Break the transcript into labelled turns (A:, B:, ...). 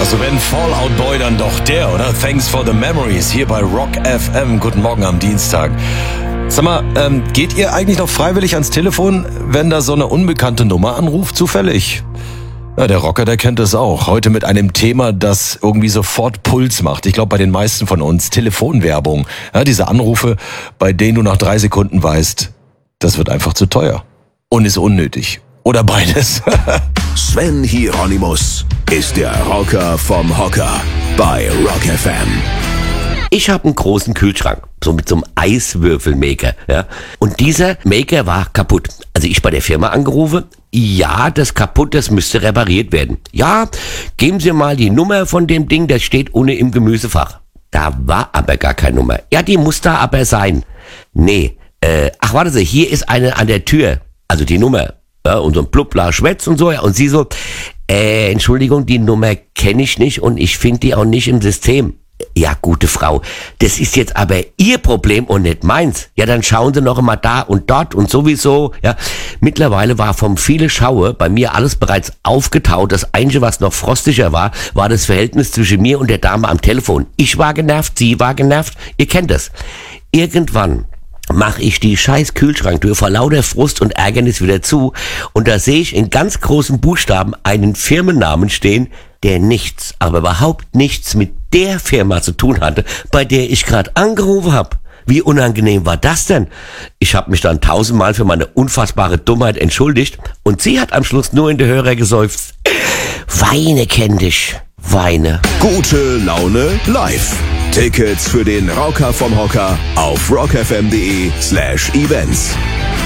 A: Also wenn Fallout Boy, dann doch der, oder? Thanks for the Memories hier bei Rock FM. Guten Morgen am Dienstag. Sag mal, geht ihr eigentlich noch freiwillig ans Telefon, wenn da so eine unbekannte Nummer anruft, zufällig? Ja, der Rocker, der kennt es auch. Heute mit einem Thema, das irgendwie sofort Puls macht. Ich glaube, bei den meisten von uns. Telefonwerbung. Ja, diese Anrufe, bei denen du nach 3 Sekunden weißt, das wird einfach zu teuer. Und ist unnötig. Oder beides.
B: Sven Hieronymus ist der Rocker vom Hocker bei Rock FM.
C: Ich habe einen großen Kühlschrank, so mit so einem Eiswürfelmaker, ja. Und dieser Maker war kaputt. Also ich bei der Firma angerufen, ja, das kaputt, das müsste repariert werden. Ja, geben Sie mal die Nummer von dem Ding, das steht unten im Gemüsefach. Da war aber gar keine Nummer. Ja, die muss da aber sein. Nee, ach warten Sie, hier ist eine an der Tür, also die Nummer. Ja, und so ein Blubla Schwätz und so, ja. Und sie so, Entschuldigung, die Nummer kenne ich nicht und ich finde die auch nicht im System. Ja, gute Frau, das ist jetzt aber Ihr Problem und nicht meins. Ja, dann schauen Sie noch einmal da und dort und sowieso, ja. Mittlerweile war vom viele Schaue bei mir alles bereits aufgetaut. Das Einzige, was noch frostiger war, war das Verhältnis zwischen mir und der Dame am Telefon. Ich war genervt, sie war genervt. Ihr kennt es. Irgendwann mache ich die scheiß Kühlschranktür vor lauter Frust und Ärgernis wieder zu und da sehe ich in ganz großen Buchstaben einen Firmennamen stehen, der nichts, aber überhaupt nichts mit der Firma zu tun hatte, bei der ich gerade angerufen habe. Wie unangenehm war das denn? Ich habe mich dann 1000-mal für meine unfassbare Dummheit entschuldigt und sie hat am Schluss nur in die Hörer geseufzt. Weine kenn dich, weine.
B: Gute Laune live. Tickets für den Rocker vom Hocker auf rockfm.de/events.